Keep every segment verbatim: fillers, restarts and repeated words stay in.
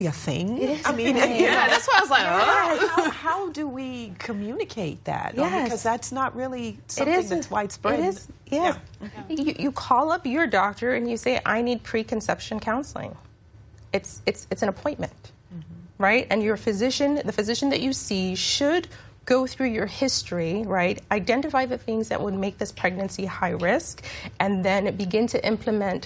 a thing. It is I mean, a thing. you know, Yeah, that's why I was like, oh. how, how do we communicate that? Um, Yes. because that's not really something is, that's widespread. It is, yeah. Yeah. You, you call up your doctor and you say, I need preconception counseling. It's, it's, it's an appointment, mm-hmm. right? And your physician, the physician that you see should go through your history, right? Identify the things that would make this pregnancy high risk, and then begin to implement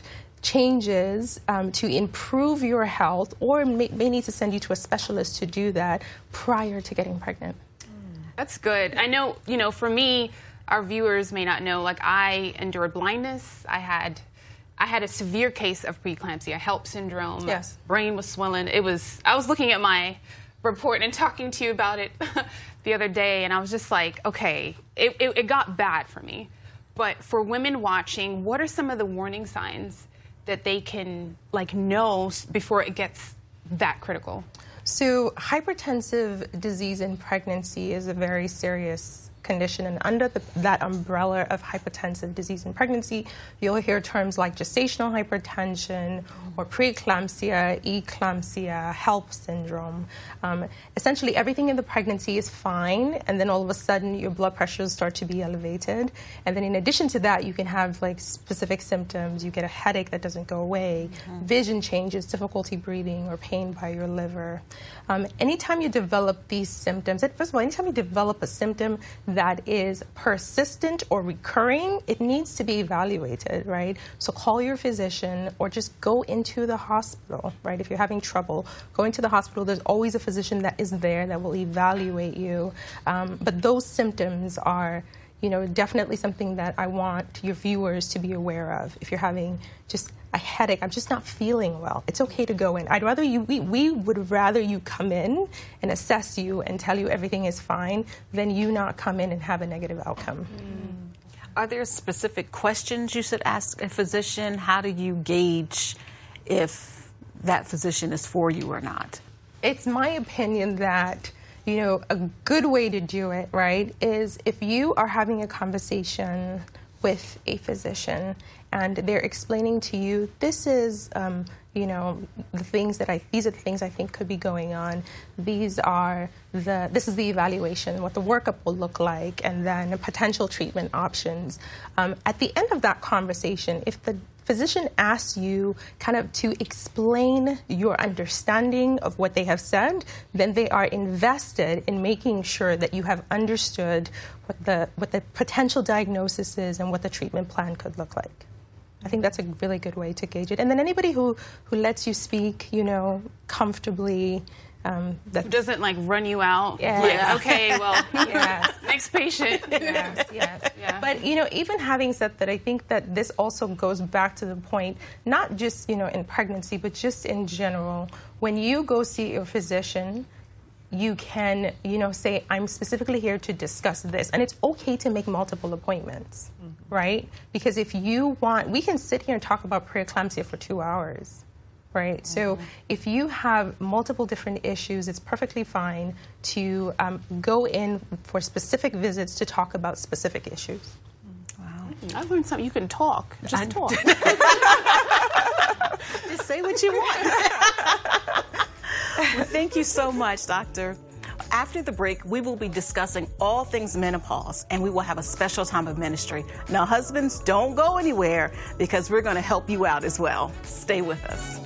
changes um, to improve your health, or may, may need to send you to a specialist to do that prior to getting pregnant. That's good. I know, you know, for me, our viewers may not know, like I endured blindness. I had I had a severe case of preeclampsia, HELLP syndrome. Yes. My brain was swelling. It was, I was looking at my report and talking to you about it the other day, and I was just like, okay, it, it, it got bad for me. But for women watching, what are some of the warning signs that they can like know before it gets that critical? So hypertensive disease in pregnancy is a very serious condition, and under the, that umbrella of hypertensive disease in pregnancy, you'll hear terms like gestational hypertension or preeclampsia, eclampsia, HELLP syndrome. Um, essentially, everything in the pregnancy is fine, and then all of a sudden your blood pressures start to be elevated. And then in addition to that, you can have like specific symptoms. You get a headache that doesn't go away, mm-hmm. vision changes, difficulty breathing, or pain by your liver. Um, anytime you develop these symptoms, first of all, anytime you develop a symptom that is persistent or recurring, it needs to be evaluated, right? So call your physician or just go into the hospital, right? If you're having trouble, go into the hospital. There's always a physician that is there that will evaluate you. Um, but those symptoms are, you know, definitely something that I want your viewers to be aware of. If you're having just a headache, I'm just not feeling well, it's okay to go in. I'd rather you, we, we would rather you come in and assess you and tell you everything is fine than you not come in and have a negative outcome. Mm. Are there specific questions you should ask a physician? How do you gauge if that physician is for you or not? It's my opinion that, you know, a good way to do it, right, is if you are having a conversation with a physician and they're explaining to you, this is, um, you know, the things that I, these are the things I think could be going on. These are the, this is the evaluation, what the workup will look like, and then potential treatment options. Um, at the end of that conversation, if the physician asks you kind of to explain your understanding of what they have said, then they are invested in making sure that you have understood what the, what the potential diagnosis is and what the treatment plan could look like. I think that's a really good way to gauge it. And then anybody who, who lets you speak, you know, comfortably. Um, Who doesn't like run you out? Yeah. Like, okay, well, yes. next patient. Yes, yes. Yeah. But, you know, even having said that, I think that this also goes back to the point, not just, you know, in pregnancy, but just in general. When you go see your physician, you can, you know, say, I'm specifically here to discuss this. And it's okay to make multiple appointments, mm-hmm. right? Because if you want, we can sit here and talk about preeclampsia for two hours. Right. Mm-hmm. So if you have multiple different issues, it's perfectly fine to um, go in for specific visits to talk about specific issues. Wow. I learned something. You can talk. Just I talk. Just say what you want. Well, thank you so much, Doctor. After the break, we will be discussing all things menopause, and we will have a special time of ministry. Now, husbands, don't go anywhere because we're going to help you out as well. Stay with us.